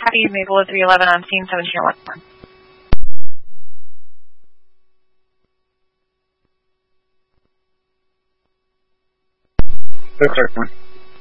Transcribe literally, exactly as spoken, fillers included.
Copy, Maple three eleven on scene, seventeen oh one. Six,